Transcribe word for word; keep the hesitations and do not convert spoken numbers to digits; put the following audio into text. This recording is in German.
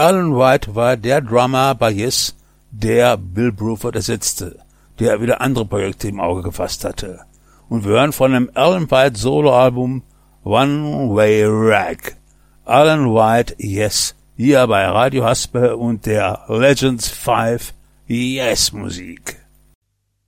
Alan White war der Drummer bei Yes, der Bill Bruford ersetzte, der wieder andere Projekte im Auge gefasst hatte. Und wir hören von dem Alan White Soloalbum One Way Rag. Alan White, Yes, hier bei Radio Haspe und der Legends fünf Yes Musik.